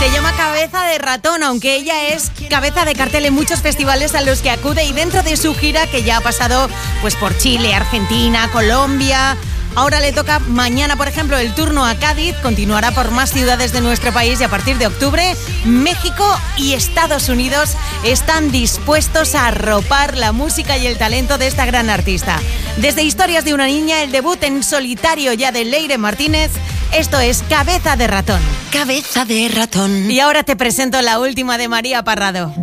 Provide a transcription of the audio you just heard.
Se llama Cabeza de Ratón, aunque ella es cabeza de cartel en muchos festivales a los que acude, y dentro de su gira, que ya ha pasado pues por Chile, Argentina, Colombia. Ahora le toca mañana, por ejemplo, el turno a Cádiz. Continuará por más ciudades de nuestro país, y a partir de octubre, México y Estados Unidos están dispuestos a arropar la música y el talento de esta gran artista. Desde Historias de una niña, el debut en solitario ya de Leire Martínez. Esto es Cabeza de Ratón. Cabeza de Ratón. Y ahora te presento la última de María Parrado.